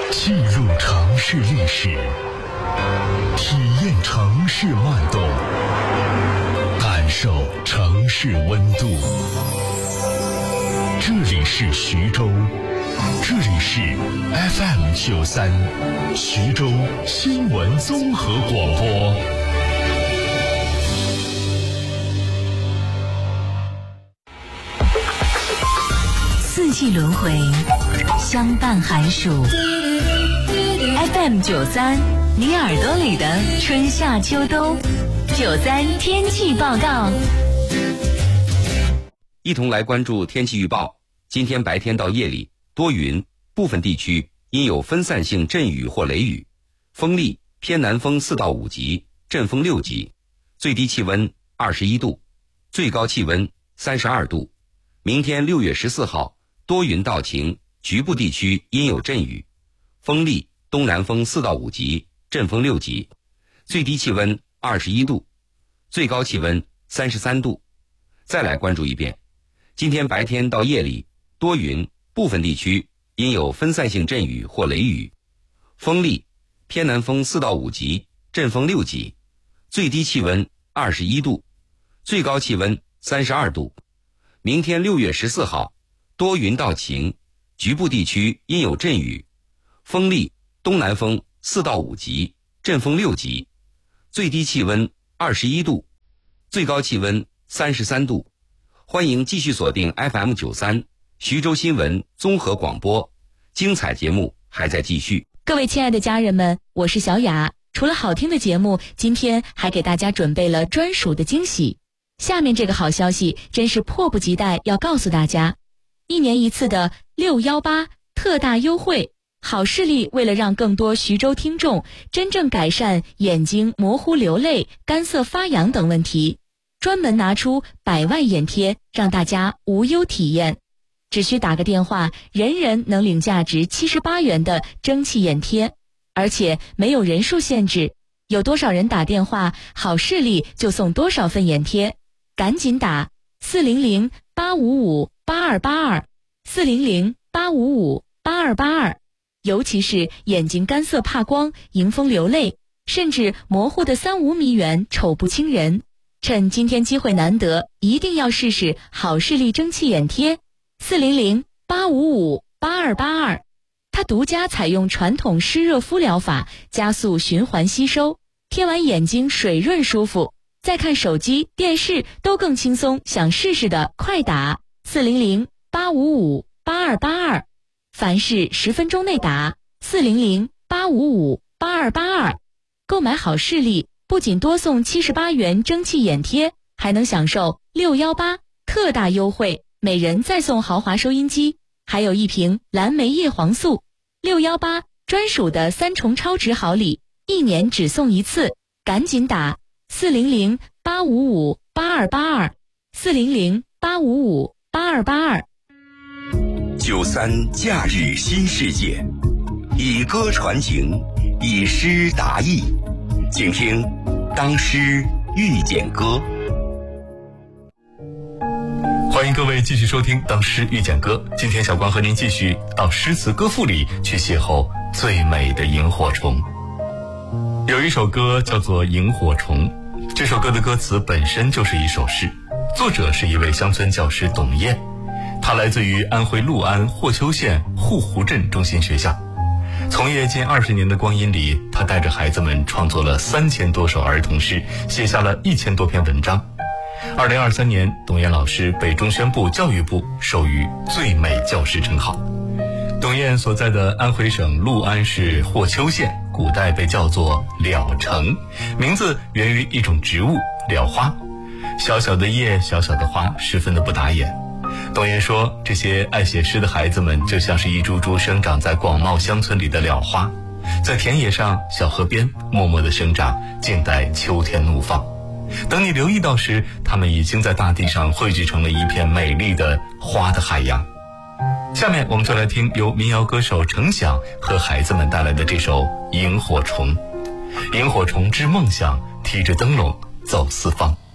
记录城市历史，体验城市脉动，感受城市温度。这里是徐州，这里是 FM93 徐州新闻综合广播。 四季轮回，相伴寒暑。FM93，你耳朵里的春夏秋冬。93天气报告。 一同来关注天气预报。今天白天到夜里多云，部分地区因有分散性阵雨或雷雨，风力偏南风4到5级，阵风6级，最低气温21度，最高气温32度。明天6月14号多云到晴，局部地区因有阵雨，风力东南风4到5级，阵风6级，最低气温21度，最高气温33度。再来关注一遍，今天白天到夜里多云，部分地区因有分散性阵雨或雷雨，风力偏南风4到5级，阵风6级，最低气温21度，最高气温32度。明天6月14号多云到晴，局部地区因有阵雨，风力东南风4到5级，阵风6级，最低气温21度，最高气温33度。欢迎继续锁定 FM93 徐州新闻综合广播，精彩节目还在继续。 各位亲爱的家人们，我是小雅。除了好听的节目，今天还给大家准备了专属的惊喜。下面这个好消息真是迫不及待要告诉大家，一年一次的618特大优惠，好视力为了让更多徐州听众真正改善眼睛模糊流泪、干涩发痒等问题，专门拿出100万眼贴让大家无忧体验。只需打个电话，人人能领价值78元的蒸汽眼贴，而且没有人数限制，有多少人打电话，好视力就送多少份眼贴。赶紧打400-855-8282 400-855-8282，尤其是眼睛干涩怕光、迎风流泪，甚至模糊的3-5米远瞅不清人，趁今天机会难得，一定要试试好视力蒸汽眼贴。400-855-8282，它独家采用传统湿热敷疗法，加速循环吸收，贴完眼睛水润舒服，再看手机、电视都更轻松。想试试的快打400-855-8282，凡是10分钟内打400-855-8282。购买好视力不仅多送78元蒸汽眼贴，还能享受618特大优惠，每人再送豪华收音机，还有1瓶蓝莓叶黄素。618专属的3重超值好礼，一年只送一次，赶紧打400-855-8282 400-855-8282。 93假日新世界，以歌传情，以诗达意，请听当诗遇见歌。 欢迎各位继续收听当诗遇见歌。今天小光和您继续到诗词歌赋里去邂逅最美的萤火虫。有一首歌叫做《萤火虫》，这首歌的歌词本身就是一首诗，作者是一位乡村教师董燕，他来自于安徽六安霍邱县护湖镇中心学校。从业近20年的光阴里，他带着孩子们创作了3000多首儿童诗，写下了1000多篇文章。2023年，董燕老师被中宣部教育部授予最美教师称号。董燕所在的安徽省六安市霍邱县，古代被叫做蓼城，名字源于一种植物蓼花，小小的叶，小小的花，十分的不打眼。董燕说，这些爱写诗的孩子们就像是一株株生长在广袤乡村里的蓼花，在田野上、小河边默默地生长，静待秋天怒放。等你留意到时，它们已经在大地上汇聚成了一片美丽的花的海洋。下面我们就来听由民谣歌手程响和孩子们带来的这首《萤火虫》。萤火虫之梦想，提着灯笼走四方。